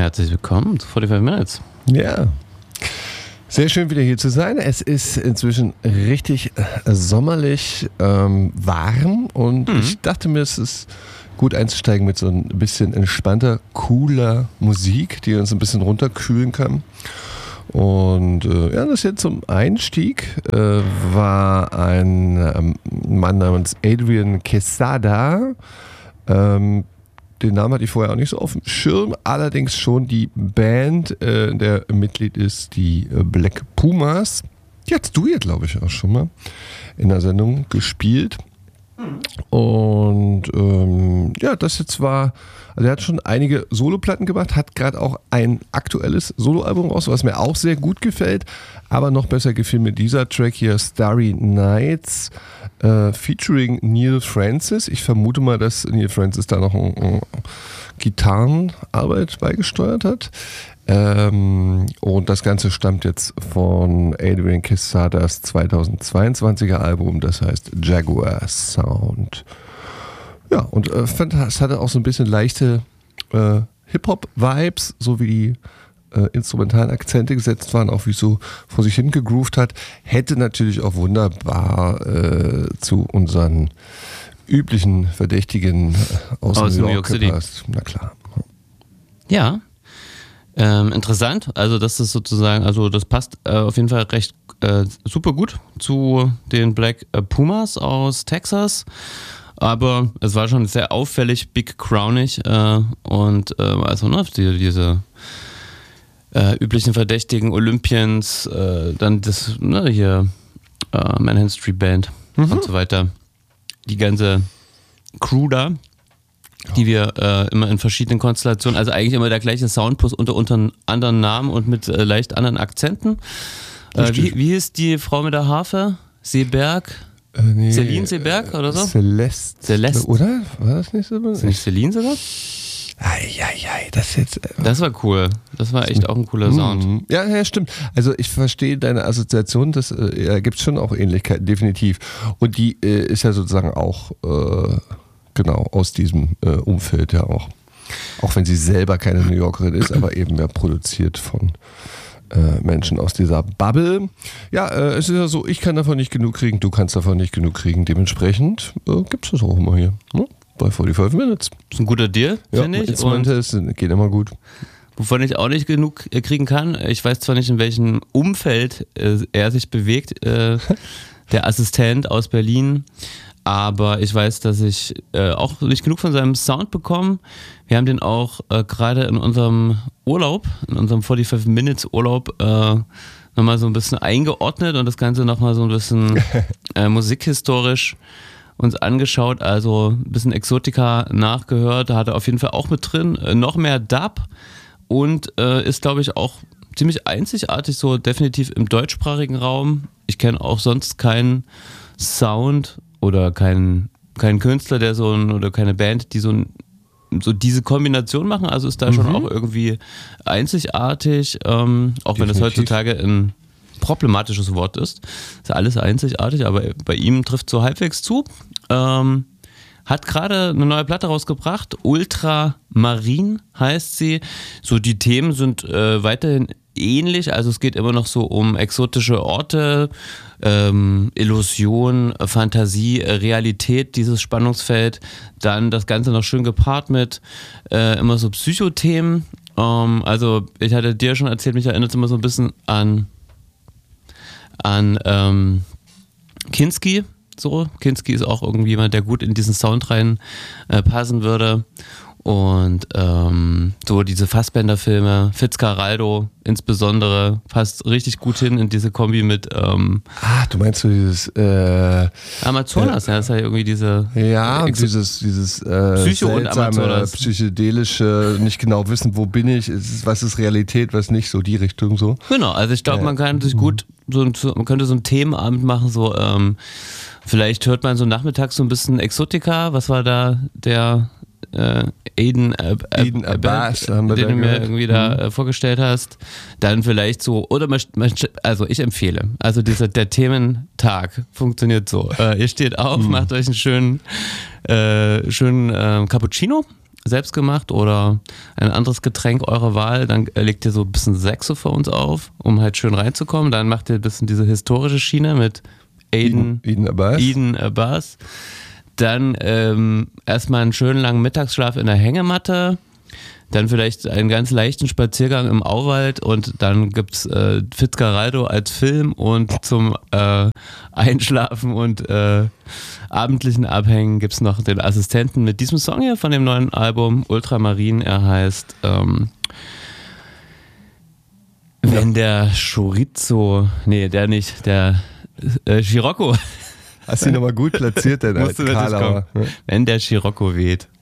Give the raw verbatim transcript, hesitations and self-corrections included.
herzlich willkommen zu forty-five Minutes. Ja, sehr schön wieder hier zu sein. Es ist inzwischen richtig sommerlich ähm, warm und mhm. ich dachte mir, es ist gut einzusteigen mit so ein bisschen entspannter, cooler Musik, die uns ein bisschen runterkühlen kann. Und äh, ja, das jetzt zum Einstieg äh, war ein ähm, Mann namens Adrian Quesada. Ähm, den Namen hatte ich vorher auch nicht so auf dem Schirm, allerdings schon die Band, äh, der Mitglied ist, die äh, Black Pumas. Die hast du ja, glaube ich, auch schon mal in der Sendung gespielt. Und ähm, ja, das jetzt war, also er hat schon einige Soloplatten gemacht, hat gerade auch ein aktuelles Soloalbum raus, was mir auch sehr gut gefällt, aber noch besser gefiel mir dieser Track hier, Starry Nights, äh, featuring Neil Francis. Ich vermute mal, dass Neil Francis da noch eine ein Gitarrenarbeit beigesteuert hat. Ähm, und das Ganze stammt jetzt von Adrian Quesadas zweitausendzweiundzwanziger Album, das heißt Jaguar Sound. Ja, und äh, fand, es hatte auch so ein bisschen leichte äh, Hip-Hop-Vibes, so wie die äh, instrumentalen Akzente gesetzt waren, auch wie es so vor sich hin gegroovt hat. Hätte natürlich auch wunderbar äh, zu unseren üblichen Verdächtigen aus, aus New York, York City gepasst. Na klar. Ja. Ähm, interessant, also das ist sozusagen, also das passt äh, auf jeden Fall recht äh, super gut zu den Black Pumas aus Texas, aber es war schon sehr auffällig, big crownig äh, und äh, also ne, die, diese äh, üblichen Verdächtigen Olympians, äh, dann das ne, hier äh, Manhattan Street Band mhm. und so weiter, die ganze Crew da, die wir äh, immer in verschiedenen Konstellationen, also eigentlich immer der gleiche Sound, plus unter, unter anderen Namen und mit äh, leicht anderen Akzenten. Äh, wie, wie ist die Frau mit der Harfe? Seeberg? Äh, nee, Celine Seeberg oder so? Celeste. Celeste. Oder? War das nicht so? Ist nicht Celine sogar? Eieiei, das jetzt. Äh, das war cool. Das war echt auch ein cooler Sound. Ja, ja, stimmt. Also ich verstehe deine Assoziation, das äh, ja, gibt es schon auch Ähnlichkeiten, definitiv. Und die äh, ist ja sozusagen auch äh, genau aus diesem äh, Umfeld ja auch. Auch wenn sie selber keine New Yorkerin ist, aber eben ja produziert von äh, Menschen aus dieser Bubble. Ja, äh, es ist ja so, ich kann davon nicht genug kriegen, du kannst davon nicht genug kriegen. Dementsprechend äh, gibt es das auch immer hier. Ne? Bei forty-five Minutes. Das ist ein guter Deal, ja, finde ich. Instrumente ist, geht immer gut. Wovon ich auch nicht genug kriegen kann, ich weiß zwar nicht, in welchem Umfeld äh, er sich bewegt, äh, der Assistent aus Berlin, aber ich weiß, dass ich äh, auch nicht genug von seinem Sound bekomme. Wir haben den auch äh, gerade in unserem Urlaub, in unserem forty-five Minutes Urlaub äh, nochmal so ein bisschen eingeordnet und das Ganze nochmal so ein bisschen äh, musikhistorisch uns angeschaut, also ein bisschen Exotika nachgehört, da hat er auf jeden Fall auch mit drin, äh, noch mehr Dub und äh, ist, glaube ich, auch ziemlich einzigartig, so definitiv im deutschsprachigen Raum. Ich kenne auch sonst keinen Sound oder keinen keinen Künstler, der so ein, oder keine Band, die so ein, so diese Kombination machen, also ist da mhm. schon auch irgendwie einzigartig, ähm, auch definitiv. Wenn das heutzutage ein problematisches Wort ist. Ist ja alles einzigartig, aber bei ihm trifft so halbwegs zu. Ähm, hat gerade eine neue Platte rausgebracht, Ultramarin heißt sie. So die Themen sind äh, weiterhin ähnlich, also es geht immer noch so um exotische Orte, ähm, Illusion, Fantasie, Realität, dieses Spannungsfeld. Dann das Ganze noch schön gepaart mit äh, immer so Psychothemen. Ähm, also ich hatte dir schon erzählt, mich erinnert es immer so ein bisschen an an ähm, Kinski, so. Kinski ist auch irgendwie jemand, der gut in diesen Sound rein äh, passen würde. Und ähm, so diese Fassbender-Filme, Fitzcarraldo insbesondere, passt richtig gut hin in diese Kombi mit ähm, Ah, du meinst so dieses äh, Amazonas, äh, ja, das ist ja irgendwie diese Ja, und dieses, dieses äh, Psycho und seltsame, Amazonas. psychedelische, nicht genau wissen, wo bin ich, ist, was ist Realität, was nicht, so die Richtung so. Genau, also ich glaube, Ja. man kann sich gut, so ein, man könnte so einen Themenabend machen, so ähm, vielleicht hört man so nachmittags so ein bisschen Exotika, was war da der äh, Aiden, äh, Aiden äh, Abbas, äh, haben wir den da du mir gehört. irgendwie da Mhm. äh, vorgestellt hast, dann vielleicht so, oder man, man, also ich empfehle, also dieser, der Thementag funktioniert so, äh, ihr steht auf, Mhm. macht euch einen schönen, äh, schönen äh, Cappuccino, selbst gemacht oder ein anderes Getränk eurer Wahl. Dann legt ihr so ein bisschen Saxo für uns auf, um halt schön reinzukommen. Dann macht ihr ein bisschen diese historische Schiene mit Aiden, Eden Abbas. Eden Abbas. Dann ähm, erstmal einen schönen langen Mittagsschlaf in der Hängematte. Dann vielleicht einen ganz leichten Spaziergang im Auwald und dann gibt's äh, Fitzcarraldo als Film und zum äh, Einschlafen und äh, abendlichen Abhängen gibt's noch den Assistenten mit diesem Song hier von dem neuen Album Ultramarin. Er heißt ähm, Wenn der Chorizo, nee, der nicht, der äh, Scirocco. Hast du ihn nochmal gut platziert, denn Musst du natürlich kommen. Ne? Wenn der Scirocco weht.